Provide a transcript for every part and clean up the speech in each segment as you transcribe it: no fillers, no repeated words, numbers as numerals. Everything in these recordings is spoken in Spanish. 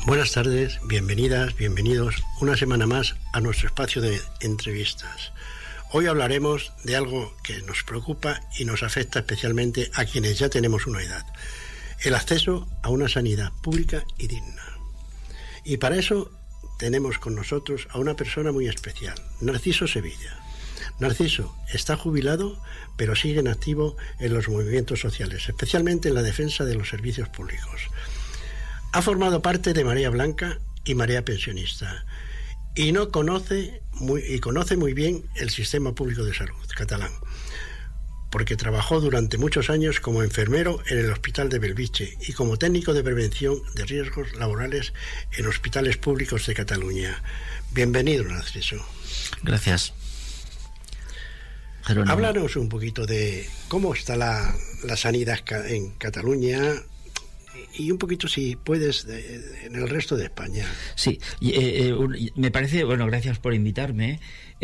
Buenas tardes, bienvenidas, bienvenidos una semana más a nuestro espacio de entrevistas. Hoy hablaremos de algo que nos preocupa y nos afecta especialmente a quienes ya tenemos una edad: el acceso a una sanidad pública y digna. Y para eso tenemos con nosotros a una persona muy especial, Narciso Sevilla. Narciso está jubilado, pero sigue en activo en los movimientos sociales, especialmente en la defensa de los servicios públicos. Ha formado parte de Marea Blanca y Marea Pensionista y conoce muy bien el sistema público de salud catalán, porque trabajó durante muchos años como enfermero en el Hospital de Bellvitge y como técnico de prevención de riesgos laborales en hospitales públicos de Cataluña. Bienvenido, Narciso. Gracias, Jerónimo. Háblanos un poquito de cómo está la sanidad en Cataluña y un poquito, si puedes, en el resto de España. Sí, me parece, gracias por invitarme.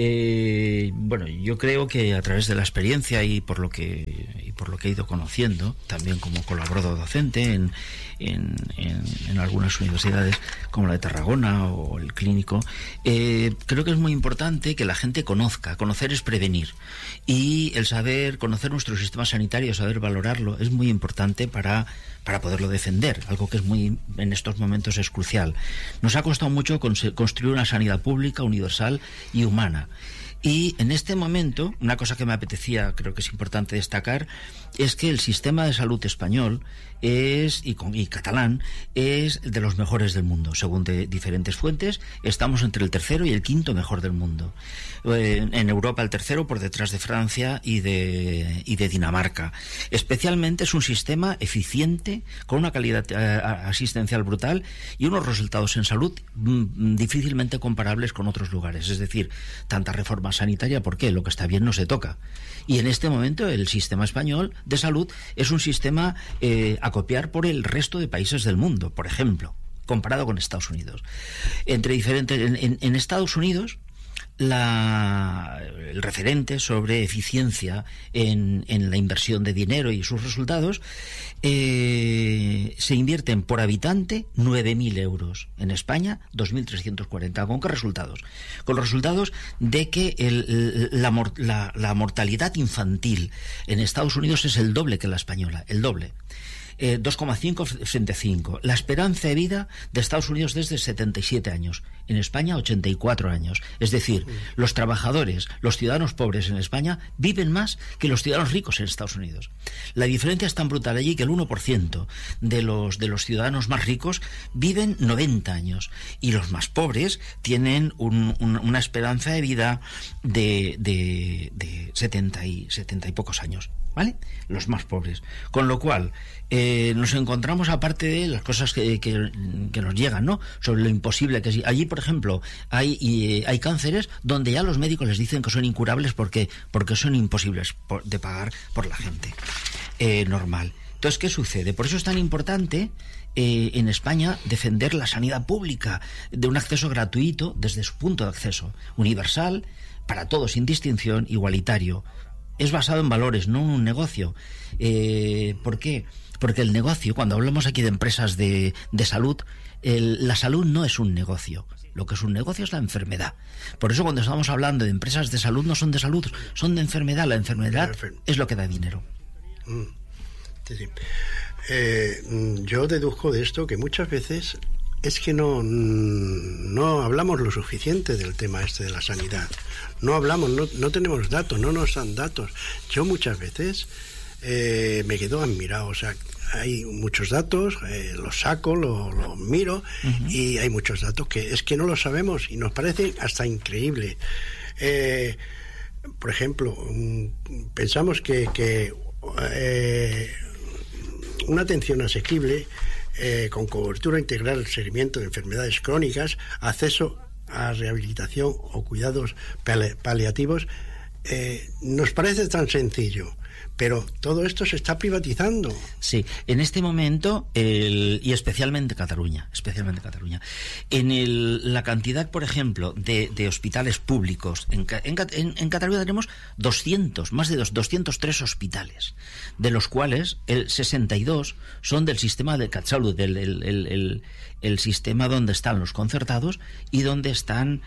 Yo creo que a través de la experiencia y por lo que he ido conociendo, también como colaborador docente en algunas universidades como la de Tarragona o el Clínico, creo que es muy importante que la gente conozca. Conocer es prevenir, y el saber conocer nuestro sistema sanitario, saber valorarlo, es muy importante para poderlo defender, algo que en estos momentos es crucial. Nos ha costado mucho construir una sanidad pública, universal y humana. Y en este momento, una cosa que me apetecía, creo que es importante destacar, es que el sistema de salud español y catalán es de los mejores del mundo. Según diferentes fuentes, estamos entre el tercero y el quinto mejor del mundo. En Europa el tercero, por detrás de Francia y de Dinamarca. Especialmente es un sistema eficiente, con una calidad asistencial brutal y unos resultados en salud difícilmente comparables con otros lugares. Es decir, tanta reforma sanitaria, ¿por qué? Lo que está bien no se toca. Y en este momento el sistema español de salud es un sistema a copiar por el resto de países del mundo, por ejemplo, comparado con Estados Unidos. En Estados Unidos, el referente sobre eficiencia en la inversión de dinero y sus resultados, se invierten por habitante 9.000 euros. En España, 2.340. ¿Con qué resultados? Con los resultados de que la mortalidad infantil en Estados Unidos es el doble que la española, el doble. 2,5 frente a 5. La esperanza de vida de Estados Unidos es de 77 años. En España, 84 años. Es decir, los trabajadores, los ciudadanos pobres en España viven más que los ciudadanos ricos en Estados Unidos. La diferencia es tan brutal allí que el 1% de los ciudadanos más ricos viven 90 años y los más pobres tienen una esperanza de vida de 70 y pocos años, ¿vale? Los más pobres. Con lo cual, nos encontramos, aparte de las cosas que nos llegan, ¿no?, sobre lo imposible que es. Allí, por ejemplo, hay cánceres donde ya los médicos les dicen que son incurables porque son imposibles de pagar por la gente normal. Entonces, ¿qué sucede? Por eso es tan importante en España defender la sanidad pública, de un acceso gratuito desde su punto de acceso, universal, para todos, sin distinción, igualitario. Es basado en valores, no en un negocio. ¿Por qué? Porque el negocio, cuando hablamos aquí de empresas de salud, la salud no es un negocio. Lo que es un negocio es la enfermedad. Por eso, cuando estamos hablando de empresas de salud, no son de salud, son de enfermedad. La enfermedad es lo que da dinero. Sí. Yo deduzco de esto que muchas veces es que no hablamos lo suficiente del tema de la sanidad. No hablamos, no tenemos datos, no nos dan datos. Yo muchas veces me quedo admirado. O sea, hay muchos datos, los saco, los miro, y hay muchos datos que es que no los sabemos y nos parece hasta increíble. Por ejemplo, pensamos que una atención asequible, con cobertura integral del seguimiento de enfermedades crónicas, acceso a rehabilitación o cuidados paliativos, nos parece tan sencillo. Pero todo esto se está privatizando. Sí, en este momento, y especialmente Cataluña, la cantidad, por ejemplo, de hospitales públicos, en Cataluña tenemos 200, más de 203 hospitales, de los cuales el 62 son del sistema de CatSalut, el sistema donde están los concertados y donde están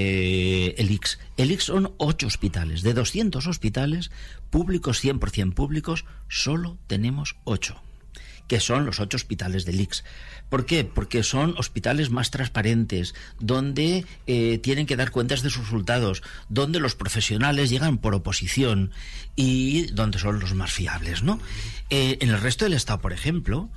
el ICS. El ICS son 8 hospitales. De 200 hospitales públicos, 100% públicos, solo tenemos 8, que son los 8 hospitales del ICS. ¿Por qué? Porque son hospitales más transparentes, donde tienen que dar cuentas de sus resultados, donde los profesionales llegan por oposición y donde son los más fiables, ¿no? En el resto del Estado, por ejemplo,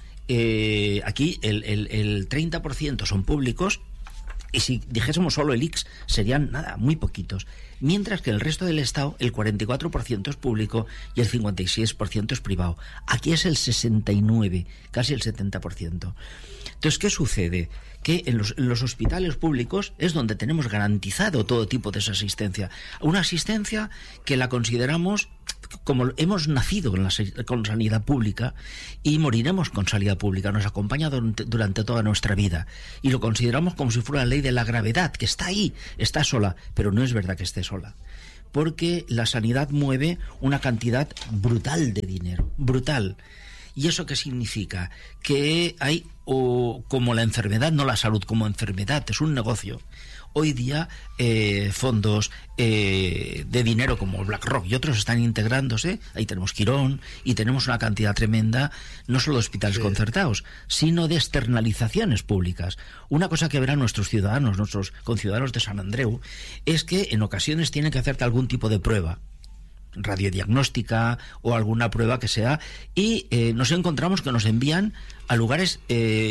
aquí el 30% son públicos, y si dijésemos solo el ICS serían muy poquitos, mientras que el resto del Estado el 44% es público y el 56% es privado. Aquí es el 69%, casi el 70%. Entonces, ¿qué sucede? Que en los hospitales públicos es donde tenemos garantizado todo tipo de esa asistencia. Una asistencia que la consideramos como hemos nacido con sanidad pública y moriremos con sanidad pública, nos acompaña durante toda nuestra vida y lo consideramos como si fuera la ley de la gravedad, que está ahí, está sola, pero no es verdad que esté sola, porque la sanidad mueve una cantidad brutal de dinero, brutal. ¿Y eso qué significa? Que hay, como la enfermedad, no la salud, como enfermedad, es un negocio. Hoy día fondos de dinero como BlackRock y otros están integrándose. Ahí tenemos Quirón y tenemos una cantidad tremenda, no solo de hospitales concertados, sino de externalizaciones públicas. Una cosa que verán nuestros ciudadanos, nuestros conciudadanos de Sant Andreu, es que en ocasiones tienen que hacerte algún tipo de prueba radiodiagnóstica o alguna prueba que sea, y nos encontramos que nos envían a lugares,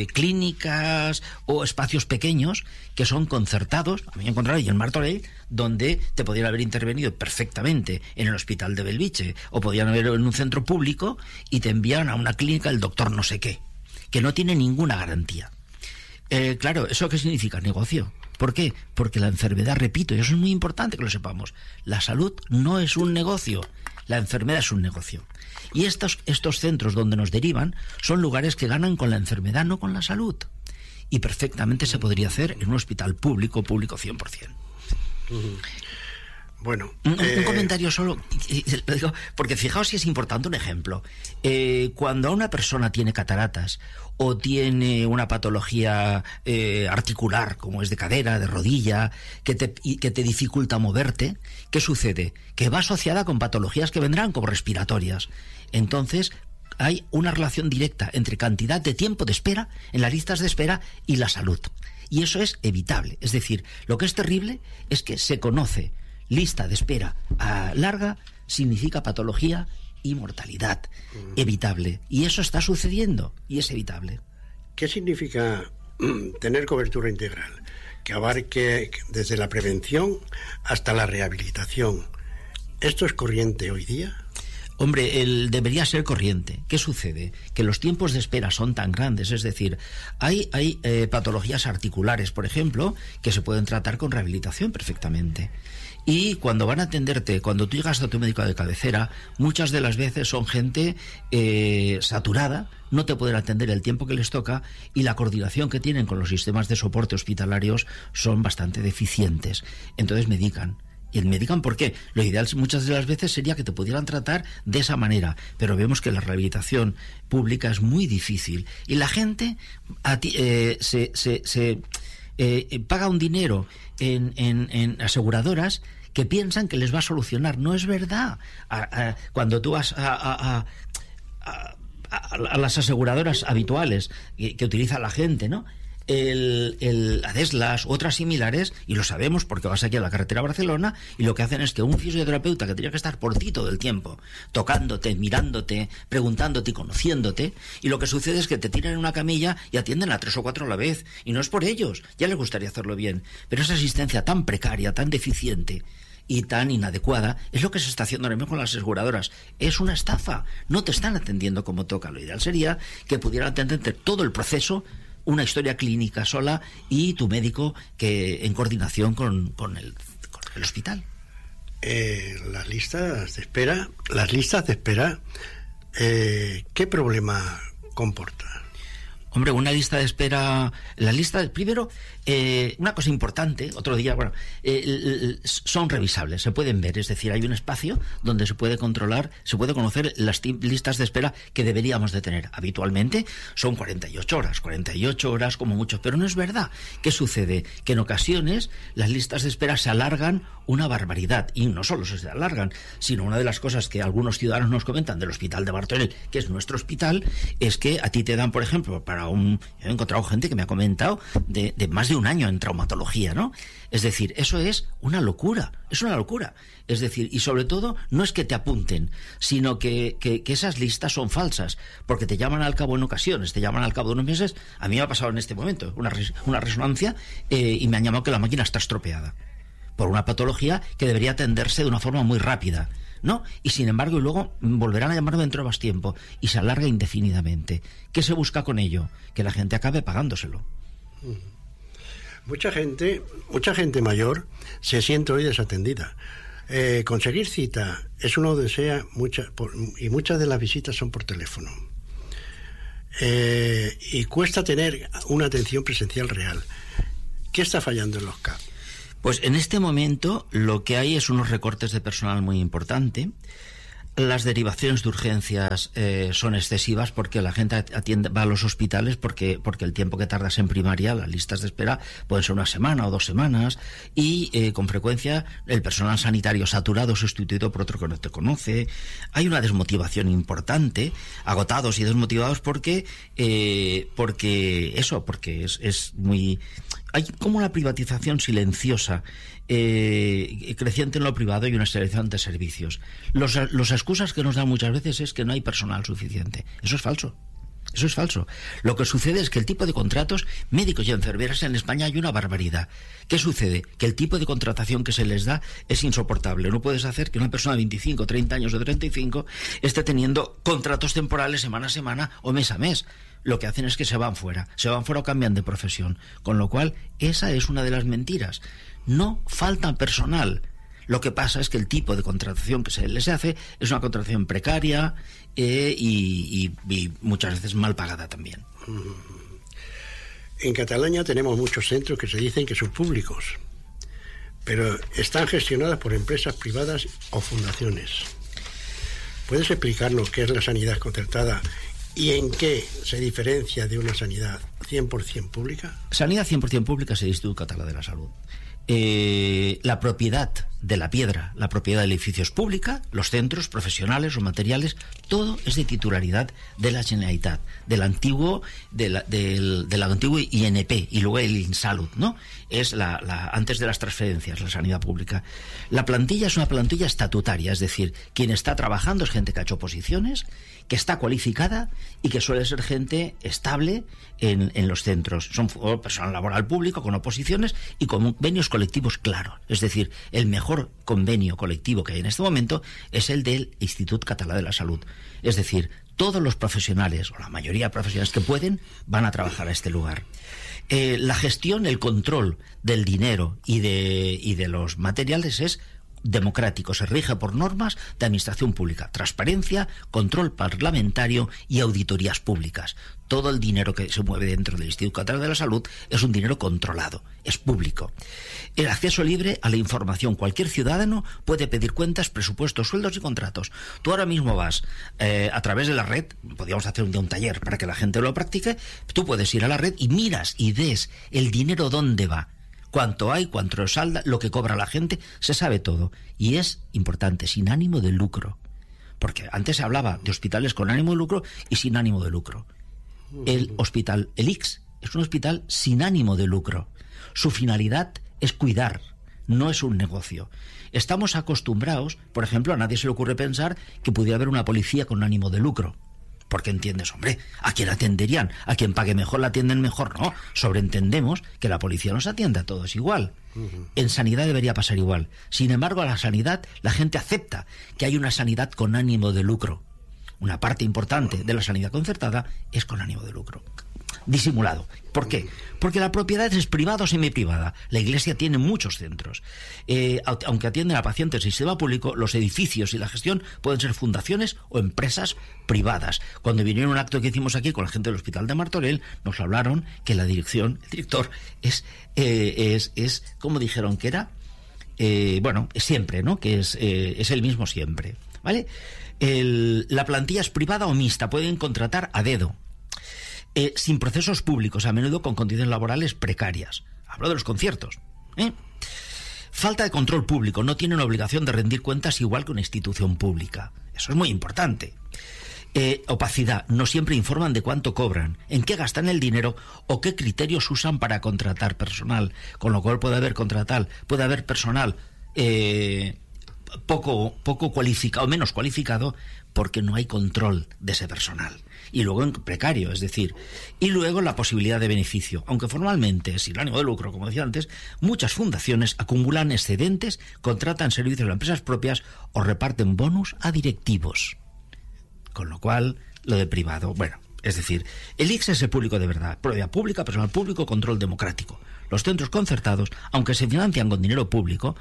clínicas o espacios pequeños que son concertados. A mí me encontraron en Martorell, donde te podrían haber intervenido perfectamente en el hospital de Belviche, o podían haber en un centro público, y te envían a una clínica el doctor no sé qué, que no tiene ninguna garantía. Claro, ¿eso qué significa? Negocio. ¿Por qué? Porque la enfermedad, repito, y eso es muy importante que lo sepamos, la salud no es un negocio, la enfermedad es un negocio. Y estos centros donde nos derivan son lugares que ganan con la enfermedad, no con la salud. Y perfectamente se podría hacer en un hospital público 100%. Bueno, un comentario solo, lo digo porque fijaos si es importante un ejemplo. Cuando una persona tiene cataratas o tiene una patología articular, como es de cadera, de rodilla, que te dificulta moverte, ¿qué sucede? Que va asociada con patologías que vendrán como respiratorias. Entonces, hay una relación directa entre cantidad de tiempo de espera en las listas de espera y la salud. Y eso es evitable. Es decir, lo que es terrible es que se conoce lista de espera larga, significa patología y mortalidad evitable. Y eso está sucediendo y es evitable. ¿Qué significa tener cobertura integral? Que abarque desde la prevención hasta la rehabilitación. ¿Esto es corriente hoy día? Hombre, debería ser corriente. ¿Qué sucede? Que los tiempos de espera son tan grandes, es decir, hay patologías articulares, por ejemplo, que se pueden tratar con rehabilitación perfectamente. Y cuando van a atenderte, cuando tú llegas a tu médico de cabecera, muchas de las veces son gente saturada, no te pueden atender el tiempo que les toca, y la coordinación que tienen con los sistemas de soporte hospitalarios son bastante deficientes. Entonces medican. ¿Y medican por qué? Lo ideal muchas de las veces sería que te pudieran tratar de esa manera, pero vemos que la rehabilitación pública es muy difícil y la gente paga un dinero en aseguradoras que piensan que les va a solucionar. No es verdad. Cuando tú vas a las aseguradoras habituales que utiliza la gente, ¿no? Adeslas, otras similares, y lo sabemos porque vas aquí a la carretera a Barcelona, y lo que hacen es que un fisioterapeuta que tenía que estar por ti todo el tiempo, tocándote, mirándote, preguntándote y conociéndote, y lo que sucede es que te tiran en una camilla y atienden a 3 o 4 a la vez, y no es por ellos, ya les gustaría hacerlo bien, pero esa asistencia tan precaria, tan deficiente y tan inadecuada es lo que se está haciendo ahora mismo con las aseguradoras. Es una estafa, no te están atendiendo como toca. Lo ideal sería que pudieran atenderte todo el proceso, una historia clínica sola, y tu médico que en coordinación con el hospital. las listas de espera, ¿qué problema comporta? Hombre, una lista de espera... Primero, una cosa importante, otro día, son revisables, se pueden ver, es decir, hay un espacio donde se puede controlar, se puede conocer las listas de espera que deberíamos de tener. Habitualmente son 48 horas como mucho, pero no es verdad. ¿Qué sucede? Que en ocasiones las listas de espera se alargan una barbaridad, y no solo se alargan, sino una de las cosas que algunos ciudadanos nos comentan del Hospital de Martorell, que es nuestro hospital, es que a ti te dan, por ejemplo, he encontrado gente que me ha comentado de más de un año en traumatología, ¿no? Es decir, eso es una locura, Es decir, y sobre todo, no es que te apunten, sino que esas listas son falsas, porque te llaman al cabo en ocasiones, te llaman al cabo de unos meses. A mí me ha pasado en este momento una resonancia y me han llamado que la máquina está estropeada por una patología que debería atenderse de una forma muy rápida, ¿no? Y sin embargo, y luego volverán a llamarme dentro de más tiempo y se alarga indefinidamente. ¿Qué se busca con ello? Que la gente acabe pagándoselo. Mucha gente mayor se siente hoy desatendida. Conseguir cita es uno desea y muchas de las visitas son por teléfono. Y cuesta tener una atención presencial real. ¿Qué está fallando en los CAP? Pues en este momento lo que hay es unos recortes de personal muy importante. Las derivaciones de urgencias son excesivas porque la gente va a los hospitales porque el tiempo que tardas en primaria, las listas de espera pueden ser una semana o 2 semanas, y con frecuencia el personal sanitario saturado sustituido por otro que no te conoce. Hay una desmotivación importante, agotados y desmotivados porque es muy... Hay como una privatización silenciosa creciente en lo privado y una selección de servicios. Los excusas que nos dan muchas veces es que no hay personal suficiente. Eso es falso. Lo que sucede es que el tipo de contratos médicos y enfermeras en España hay una barbaridad. ¿Qué sucede? Que el tipo de contratación que se les da es insoportable. No puedes hacer que una persona de 25, 30 años o 35 esté teniendo contratos temporales semana a semana o mes a mes. Lo que hacen es que se van fuera o cambian de profesión. Con lo cual, esa es una de las mentiras. No falta personal. Lo que pasa es que el tipo de contratación que se les hace es una contratación precaria y muchas veces mal pagada también. En Cataluña tenemos muchos centros que se dicen que son públicos, pero están gestionados por empresas privadas o fundaciones. ¿Puedes explicarnos qué es la sanidad concertada y en qué se diferencia de una sanidad 100% pública? Sanidad 100% pública es el Instituto Català de la Salud. La propiedad de la piedra, la propiedad del edificio es pública, los centros profesionales, los materiales, todo es de titularidad de la Generalitat, del antiguo INP y luego el INSALUD, ¿no? Es antes de las transferencias, la sanidad pública. La plantilla es una plantilla estatutaria, es decir, quien está trabajando es gente que ha hecho oposiciones, que está cualificada y que suele ser gente estable en los centros. Son personal laboral público con oposiciones y con convenios colectivos claros. Es decir, el mejor convenio colectivo que hay en este momento es el del Institut Català de la Salud. Es decir, todos los profesionales, o la mayoría de profesionales que pueden, van a trabajar a este lugar. La gestión, el control del dinero y de los materiales es democrático, se rige por normas de administración pública, transparencia, control parlamentario y auditorías públicas. Todo el dinero que se mueve dentro del Instituto Català de la Salud es un dinero controlado, es público. El acceso libre a la información. Cualquier ciudadano puede pedir cuentas, presupuestos, sueldos y contratos. Tú ahora mismo vas a través de la red, podríamos hacer un taller para que la gente lo practique, tú puedes ir a la red y miras y ves el dinero dónde va. Cuánto hay, cuánto salda, lo que cobra la gente, se sabe todo. Y es importante, sin ánimo de lucro. Porque antes se hablaba de hospitales con ánimo de lucro y sin ánimo de lucro. El hospital, el ICS, es un hospital sin ánimo de lucro. Su finalidad es cuidar, no es un negocio. Estamos acostumbrados, por ejemplo, a nadie se le ocurre pensar que pudiera haber una policía con ánimo de lucro. Porque entiendes, hombre, ¿a quién atenderían? ¿A quien pague mejor la atienden mejor? No, sobreentendemos que la policía nos atiende a todos igual. En sanidad debería pasar igual. Sin embargo, a la sanidad, la gente acepta que hay una sanidad con ánimo de lucro. Una parte importante de la sanidad concertada es con ánimo de lucro. disimulado. ¿Por qué? Porque la propiedad es privada o semiprivada. La Iglesia tiene muchos centros. Aunque atienden a pacientes y sistema público, los edificios y la gestión pueden ser fundaciones o empresas privadas. Cuando vinieron a un acto que hicimos aquí con la gente del Hospital de Martorell, nos hablaron que la dirección, el director, es como dijeron que era, siempre, ¿no? Que es el mismo siempre, ¿vale? La plantilla es privada o mixta, pueden contratar a dedo. Sin procesos públicos, a menudo con condiciones laborales precarias. Hablo de los conciertos. Falta de control público, no tienen obligación de rendir cuentas igual que una institución pública. Eso es muy importante. Opacidad, no siempre informan de cuánto cobran, en qué gastan el dinero o qué criterios usan para contratar personal, con lo cual puede haber personal poco cualificado, menos cualificado, porque no hay control de ese personal. Y luego en precario, es decir, y luego la posibilidad de beneficio. Aunque formalmente, sin ánimo de lucro, como decía antes, muchas fundaciones acumulan excedentes, contratan servicios a empresas propias o reparten bonus a directivos. Con lo cual, lo de privado, es decir, el ICS es el público de verdad, propiedad pública, personal público, control democrático. Los centros concertados, aunque se financian con dinero público,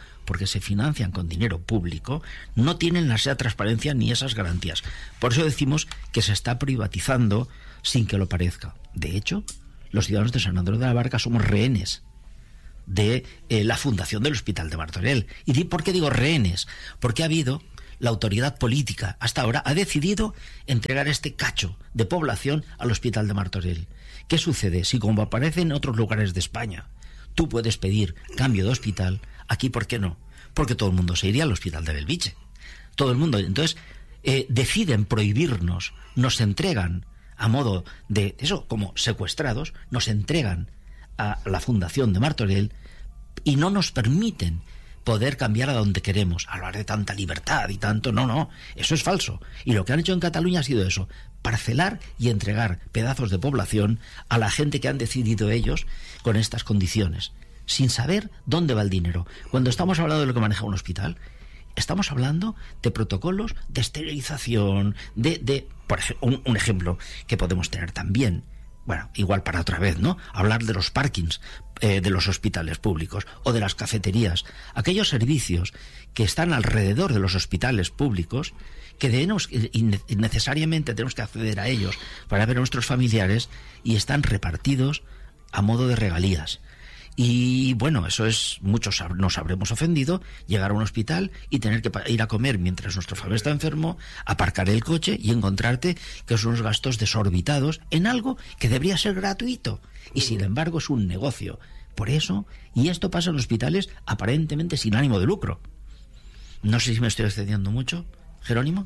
no tienen esa transparencia ni esas garantías. Por eso decimos que se está privatizando sin que lo parezca. De hecho, los ciudadanos de San Andreu de la Barca somos rehenes de la fundación del Hospital de Martorell. ¿Y por qué digo rehenes? Porque ha habido... La autoridad política hasta ahora ha decidido entregar este cacho de población al Hospital de Martorell. ¿Qué sucede? Si, como aparece en otros lugares de España, tú puedes pedir cambio de hospital, aquí ¿por qué no? Porque todo el mundo se iría al Hospital de Belviche. Todo el mundo. Entonces, deciden prohibirnos, nos entregan a modo de, eso, como secuestrados, nos entregan a la Fundación de Martorell y no nos permiten poder cambiar a donde queremos. Hablar de tanta libertad y tanto, no, eso es falso. Y lo que han hecho en Cataluña ha sido eso, parcelar y entregar pedazos de población a la gente que han decidido ellos con estas condiciones, sin saber dónde va el dinero. Cuando estamos hablando de lo que maneja un hospital, estamos hablando de protocolos de esterilización, por ejemplo, un ejemplo que podemos tener también, igual para otra vez, ¿no? Hablar de los parkings de los hospitales públicos o de las cafeterías, aquellos servicios que están alrededor de los hospitales públicos, que necesariamente tenemos que acceder a ellos para ver a nuestros familiares, y están repartidos a modo de regalías. Y eso es, muchos nos habremos ofendido, llegar a un hospital y tener que ir a comer mientras nuestro familiar está enfermo, aparcar el coche y encontrarte que son unos gastos desorbitados en algo que debería ser gratuito. Y sin embargo es un negocio. Por eso, y esto pasa en hospitales aparentemente sin ánimo de lucro. No sé si me estoy excediendo mucho, Jerónimo.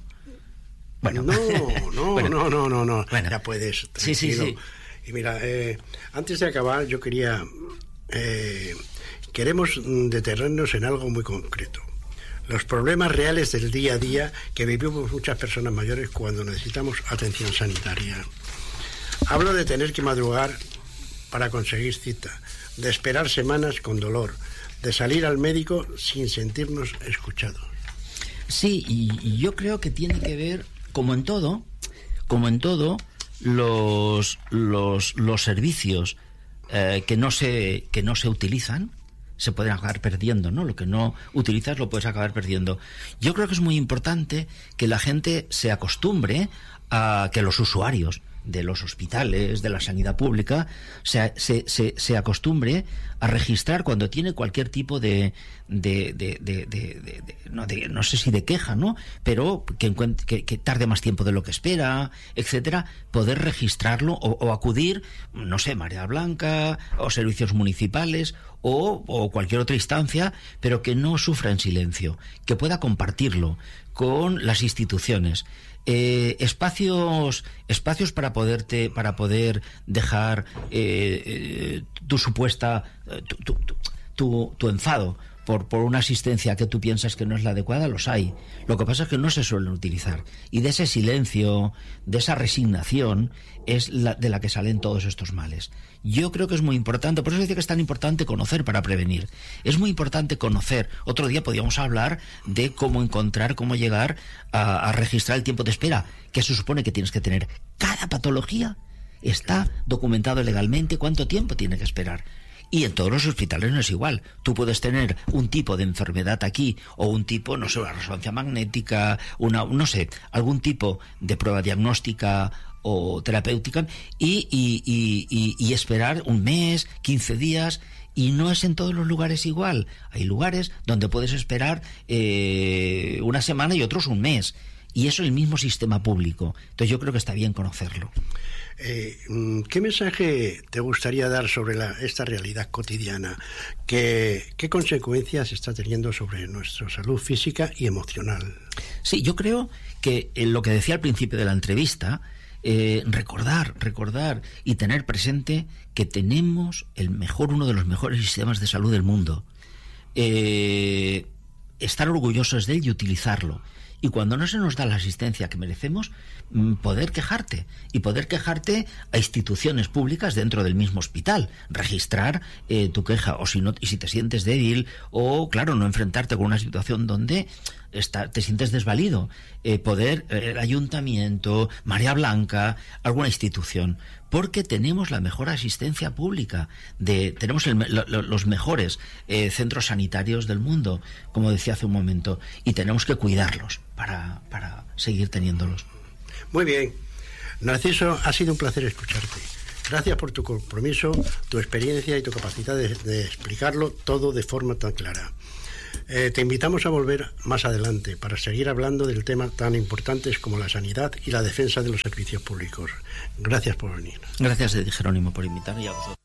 No. Bueno, ya puedes. Tranquilo. Sí. Y mira, antes de acabar, yo queremos detenernos en algo muy concreto. Los problemas reales del día a día que vivimos muchas personas mayores cuando necesitamos atención sanitaria. Hablo de tener que madrugar para conseguir cita, de esperar semanas con dolor, de salir al médico sin sentirnos escuchados. Sí, y yo creo que tiene que ver, como en todo, los servicios que no se utilizan se pueden acabar perdiendo, ¿no? Lo que no utilizas lo puedes acabar perdiendo. Yo creo que es muy importante que la gente se acostumbre a que los usuarios de los hospitales, de la sanidad pública, se acostumbre a registrar cuando tiene cualquier tipo no sé si de queja, ¿no? Pero que tarde más tiempo de lo que espera, etcétera, poder registrarlo o acudir, no sé, Marea Blanca o servicios municipales o cualquier otra instancia, pero que no sufra en silencio, que pueda compartirlo con las instituciones. Espacios para poder dejar tu supuesta tu enfado por una asistencia que tú piensas que no es la adecuada, los hay. Lo que pasa es que no se suelen utilizar, y de ese silencio, de esa resignación es de la que salen todos estos males. Yo creo que es muy importante, por eso decía que es tan importante conocer para prevenir. Es muy importante conocer. Otro día podíamos hablar de cómo llegar a registrar el tiempo de espera, que se supone que tienes que tener cada patología está documentado legalmente cuánto tiempo tiene que esperar. Y en todos los hospitales no es igual. Tú puedes tener un tipo de enfermedad aquí, o un tipo, no sé, una resonancia magnética, no sé, algún tipo de prueba diagnóstica o terapéutica, y esperar un mes, 15 días, y no es en todos los lugares igual. Hay lugares donde puedes esperar una semana y otros un mes. Y eso es el mismo sistema público. Entonces yo creo que está bien conocerlo. ¿Qué mensaje te gustaría dar sobre esta realidad cotidiana? ¿Qué consecuencias está teniendo sobre nuestra salud física y emocional? Sí, yo creo que lo que decía al principio de la entrevista, recordar y tener presente que tenemos uno de los mejores sistemas de salud del mundo. Estar orgullosos de él y utilizarlo. Y cuando no se nos da la asistencia que merecemos, poder quejarte a instituciones públicas dentro del mismo hospital, registrar tu queja, o si te sientes débil, o claro, no enfrentarte con una situación donde te sientes desvalido, el ayuntamiento, Marea Blanca, alguna institución, porque tenemos la mejor asistencia pública, tenemos los mejores centros sanitarios del mundo, como decía hace un momento, y tenemos que cuidarlos para seguir teniéndolos. Muy bien. Narciso, ha sido un placer escucharte. Gracias por tu compromiso, tu experiencia y tu capacidad de explicarlo todo de forma tan clara. Te invitamos a volver más adelante para seguir hablando del tema tan importantes como la sanidad y la defensa de los servicios públicos. Gracias por venir. Gracias, Jerónimo, por invitarme, y a vosotros.